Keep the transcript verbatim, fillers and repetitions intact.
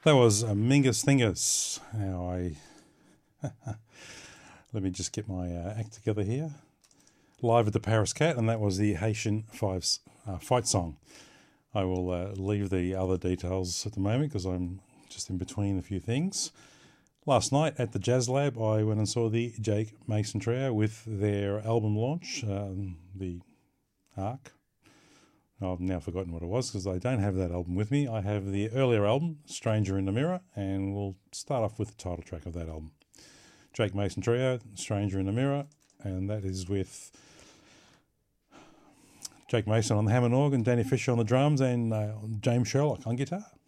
That was uh, Mingus Thingus. Now I let me just get my uh, act together here. Live at the Paris Cat, and that was the Haitian Fives uh, fight song. I will uh, leave the other details at the moment because I'm just in between a few things. Last night at the Jazz Lab, I went and saw the Jake Mason Trio with their album launch, um, the Arc. I've now forgotten what it was because I don't have that album with me. I have the earlier album, Stranger in the Mirror, and we'll start off with the title track of that album. Jake Mason Trio, Stranger in the Mirror, and that is with Jake Mason on the Hammond organ, Danny Fisher on the drums, and uh, James Sherlock on guitar.